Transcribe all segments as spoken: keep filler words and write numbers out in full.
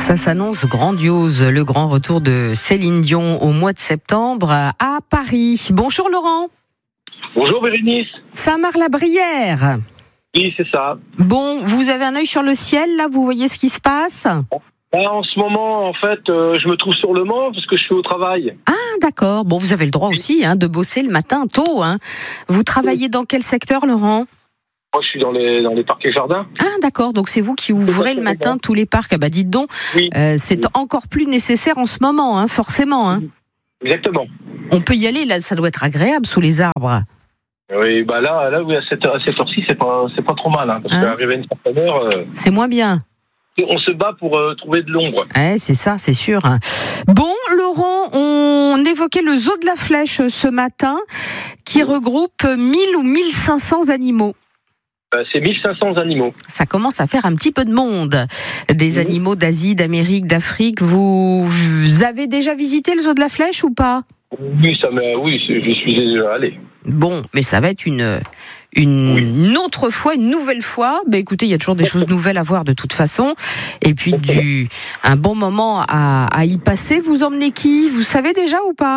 Ça s'annonce grandiose, le grand retour de Céline Dion au mois de septembre à Paris. Bonjour Laurent. Bonjour Bérénice. Saint-Marc-la-Brière. Oui, c'est ça. Bon, vous avez un œil sur le ciel, là, vous voyez ce qui se passe ? Là, en ce moment, en fait, euh, je me trouve sur le Mans parce que je suis au travail. Ah, d'accord. Bon, vous avez le droit aussi hein, de bosser le matin tôt. Hein. Vous travaillez dans quel secteur, Laurent ? Moi, je suis dans les, dans les parcs et jardins. Ah, d'accord. Donc, c'est vous qui ouvrez le matin tous les parcs. Ah, bah, dites donc, Oui. euh, c'est oui. encore plus nécessaire en ce moment, hein, forcément. Hein. Exactement. On peut y aller, là, ça doit être agréable sous les arbres. Oui, bah là, là oui, à cette, à cette heure-ci, c'est pas, c'est pas trop mal. Hein, parce hein qu'arrivé à une certaine heure. Euh, c'est moins bien. On se bat pour euh, trouver de l'ombre. Ouais, c'est ça, c'est sûr. Bon, Laurent, on évoquait le zoo de la Flèche ce matin, qui regroupe mille ou mille cinq cents animaux. Euh, c'est mille cinq cents animaux. Ça commence à faire un petit peu de monde. Des mmh. animaux d'Asie, d'Amérique, d'Afrique. Vous, vous avez déjà visité le zoo de la Flèche ou pas ? Oui, ça m'a, oui, je suis déjà allé. Bon, mais ça va être une... Une oui. autre fois, une nouvelle fois. Ben écoutez, il y a toujours des choses nouvelles à voir de toute façon. Et puis du un bon moment à, à y passer. Vous emmenez qui ? Vous savez déjà ou pas ?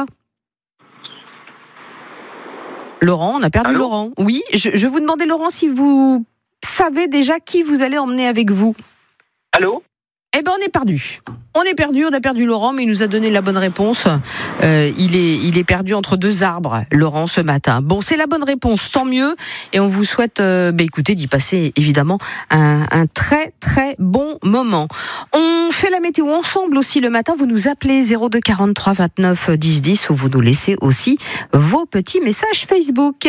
Laurent, on a perdu Allô Laurent. Oui, je, je vous demandais Laurent si vous savez déjà qui vous allez emmener avec vous. Allô ? Eh ben on est perdu. On est perdu, on a perdu Laurent, mais il nous a donné la bonne réponse. Euh, il est, il est perdu entre deux arbres, Laurent, ce matin. Bon, c'est la bonne réponse, tant mieux. Et on vous souhaite, euh, bah, écoutez, d'y passer évidemment un, un très très bon moment. On fait la météo ensemble aussi le matin. Vous nous appelez zéro deux quarante-trois vingt-neuf dix dix ou vous nous laissez aussi vos petits messages Facebook.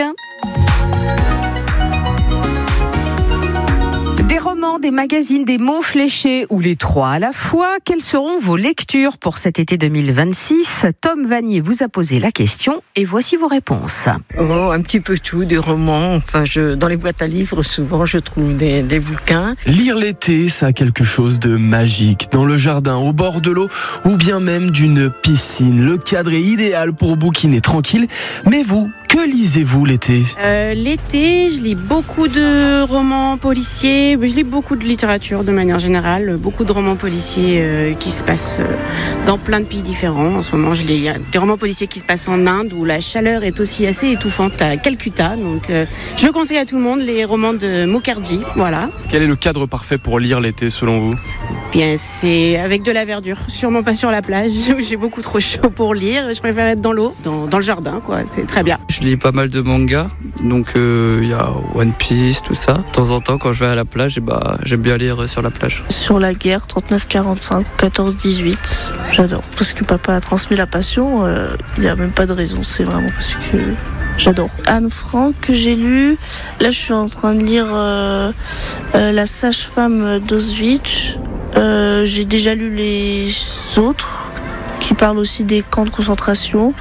Des romans, des magazines, des mots fléchés ou les trois à la fois. Quelles seront vos lectures pour cet été deux mille vingt-six ? Tom Vanier vous a posé la question et voici vos réponses. Oh, un petit peu tout, des romans. Enfin, je, dans les boîtes à livres, souvent, je trouve des, des bouquins. Lire l'été, ça a quelque chose de magique. Dans le jardin, au bord de l'eau ou bien même d'une piscine. Le cadre est idéal pour bouquiner tranquille. Mais vous, que lisez-vous l'été ? euh, L'été, je lis beaucoup de romans policiers. Je lis beaucoup de littérature de manière générale. Beaucoup de romans policiers euh, qui se passent euh, dans plein de pays différents. En ce moment, je lis des romans policiers qui se passent en Inde où la chaleur est aussi assez étouffante à Calcutta. Donc, euh, je conseille à tout le monde les romans de Mukherjee. Voilà. Quel est le cadre parfait pour lire l'été selon vous ? Bien, c'est avec de la verdure. Sûrement pas sur la plage où j'ai beaucoup trop chaud pour lire. Je préfère être dans l'eau, dans, dans le jardin, quoi. C'est très bien. Je lis pas mal de mangas, donc il euh, y a One Piece, tout ça. De temps en temps, quand je vais à la plage, et bah, j'aime bien lire sur la plage. Sur la guerre, trente-neuf quarante-cinq, quatorze dix-huit, j'adore. Parce que papa a transmis la passion, il euh, n'y a même pas de raison, c'est vraiment parce que j'adore. Anne Frank, que j'ai lu, là je suis en train de lire euh, euh, La sage-femme d'Auschwitz. Euh, j'ai déjà lu les autres, qui parlent aussi des camps de concentration.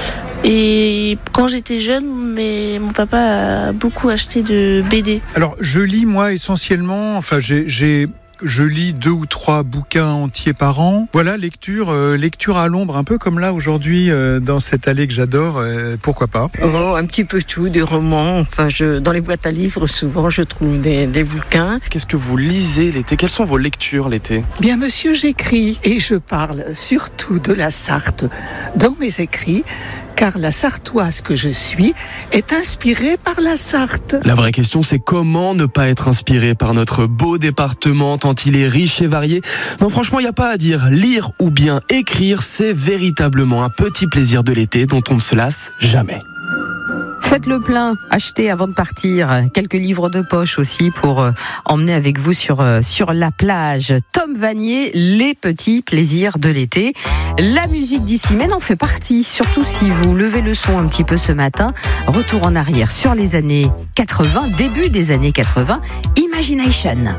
Et quand j'étais jeune, mais mon papa a beaucoup acheté de B D. Alors, je lis, moi, essentiellement, enfin, j'ai, j'ai, je lis deux ou trois bouquins entiers par an. Voilà, lecture, euh, lecture à l'ombre, un peu comme là, aujourd'hui, euh, dans cette allée que j'adore, euh, pourquoi pas. Oh, un petit peu tout, des romans. Enfin, je, dans les boîtes à livres, souvent, je trouve des, des bouquins. Qu'est-ce que vous lisez l'été ? Quelles sont vos lectures l'été ? Bien, monsieur, j'écris et je parle surtout de la Sarthe dans mes écrits. Car la Sartoise que je suis est inspirée par la Sarthe. La vraie question, c'est comment ne pas être inspiré par notre beau département, tant il est riche et varié. Non, franchement, il n'y a pas à dire. Lire ou bien écrire, c'est véritablement un petit plaisir de l'été dont on ne se lasse jamais. Faites le plein, achetez avant de partir quelques livres de poche aussi pour euh, emmener avec vous sur, euh, sur la plage. Tom Vanier, les petits plaisirs de l'été. La musique d'Issimène en fait partie, surtout si vous levez le son un petit peu ce matin. Retour en arrière sur les années quatre-vingts, début des années quatre-vingts, Imagination.